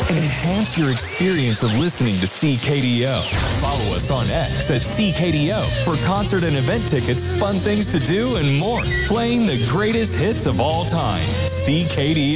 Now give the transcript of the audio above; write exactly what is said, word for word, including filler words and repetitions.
Enhance your experience of listening to C K D O. Follow us on X at C K D O for concert and event tickets, fun things to do, and more. Playing the greatest hits of all time. C K D O.